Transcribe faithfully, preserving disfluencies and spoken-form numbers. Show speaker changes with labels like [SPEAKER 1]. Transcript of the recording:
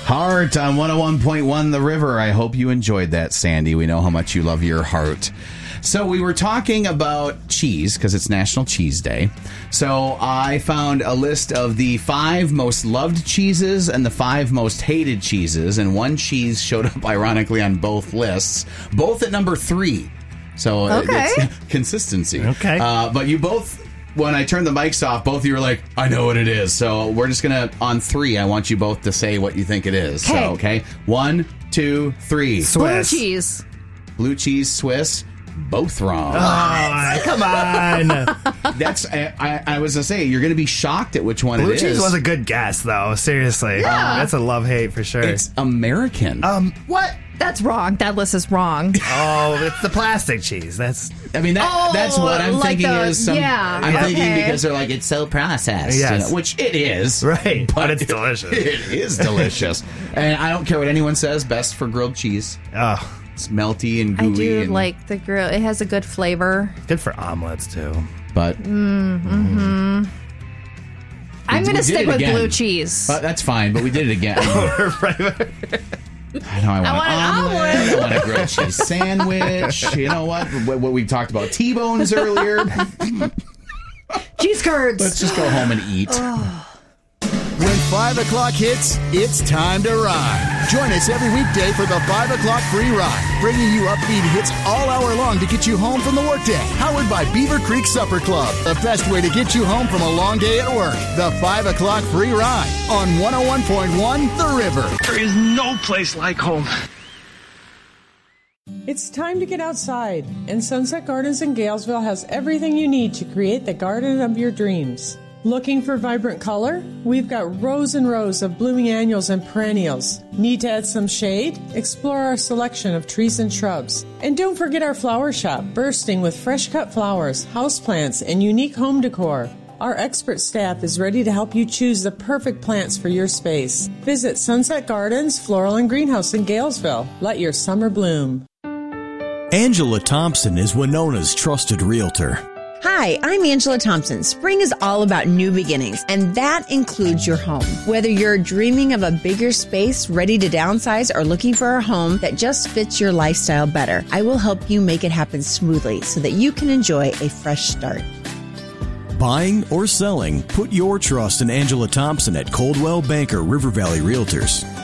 [SPEAKER 1] Heart on one oh one point one The River. I hope you enjoyed that, Sandy. We know how much you love your heart. So we were talking about cheese because it's National Cheese Day. So I found a list of the five most loved cheeses and the five most hated cheeses, and one cheese showed up ironically on both lists, both at number three. So
[SPEAKER 2] okay.
[SPEAKER 1] it's consistency.
[SPEAKER 3] Okay.
[SPEAKER 1] Uh, but you both, when I turned the mics off, both of you were like, I know what it is. So we're just going to, on three, I want you both to say what you think it is.
[SPEAKER 2] Okay.
[SPEAKER 1] So, okay. One, two, three.
[SPEAKER 3] Swiss.
[SPEAKER 2] Blue cheese.
[SPEAKER 1] Blue cheese, Swiss. Both wrong.
[SPEAKER 3] Oh, come on.
[SPEAKER 1] That's I, I, I was gonna say you're gonna be shocked at which one
[SPEAKER 3] Blue
[SPEAKER 1] it is.
[SPEAKER 3] cheese was a good guess, though. Seriously,
[SPEAKER 2] Yeah.
[SPEAKER 3] that's a love-hate for sure.
[SPEAKER 1] It's American.
[SPEAKER 3] um,
[SPEAKER 2] What? That's wrong. That list is wrong.
[SPEAKER 3] oh, it's the plastic cheese. That's
[SPEAKER 1] I mean that
[SPEAKER 2] Oh,
[SPEAKER 1] that's what I'm
[SPEAKER 2] like
[SPEAKER 1] thinking
[SPEAKER 2] the-
[SPEAKER 1] is some.
[SPEAKER 2] yeah,
[SPEAKER 1] I'm thinking
[SPEAKER 2] okay.
[SPEAKER 1] because they're like it's so processed,
[SPEAKER 3] Yes.
[SPEAKER 1] you know, which it is,
[SPEAKER 3] right, but it's delicious.
[SPEAKER 1] It is delicious, and I don't care what anyone says. Best for grilled cheese.
[SPEAKER 3] Oh,
[SPEAKER 1] It's melty and gooey.
[SPEAKER 2] I do
[SPEAKER 1] and,
[SPEAKER 2] like the grill. It has a good flavor.
[SPEAKER 3] good for omelets too.
[SPEAKER 1] but
[SPEAKER 2] I'm
[SPEAKER 1] We
[SPEAKER 2] going to
[SPEAKER 1] did
[SPEAKER 2] stick
[SPEAKER 1] it
[SPEAKER 2] with
[SPEAKER 1] again.
[SPEAKER 2] blue cheese.
[SPEAKER 1] but that's fine. But we did it again. I know I want,
[SPEAKER 2] want
[SPEAKER 1] an
[SPEAKER 2] an
[SPEAKER 1] omelet.
[SPEAKER 2] omelet.
[SPEAKER 1] I want a grilled cheese sandwich. You know what? What, what we talked about T-bones earlier.
[SPEAKER 2] Cheese curds.
[SPEAKER 1] Let's just go home and eat.
[SPEAKER 4] When five o'clock hits, it's time to ride. Join us every weekday for the five o'clock free ride, bringing you upbeat hits all hour long to get you home from the workday. Powered by Beaver Creek Supper Club, the best way to get you home from a long day at work. The five o'clock free ride on one oh one point one The River.
[SPEAKER 5] There is no place like home.
[SPEAKER 6] It's time to get outside, and Sunset Gardens in Galesville has everything you need to create the garden of your dreams. Looking for vibrant color? We've got rows and rows of blooming annuals and perennials. Need to add some shade? Explore our selection of trees and shrubs. And don't forget our flower shop, bursting with fresh cut flowers, houseplants, and unique home decor. Our expert staff is ready to help you choose the perfect plants for your space. Visit Sunset Gardens, Floral and Greenhouse in Galesville. Let your summer bloom.
[SPEAKER 7] Angela Thompson is Winona's trusted realtor.
[SPEAKER 8] Hi, I'm Angela Thompson. Spring is all about new beginnings, and that includes your home. Whether you're dreaming of a bigger space, ready to downsize, or looking for a home that just fits your lifestyle better, I will help you make it happen smoothly so that you can enjoy a fresh start.
[SPEAKER 7] Buying or selling, put your trust in Angela Thompson at Coldwell Banker River Valley Realtors.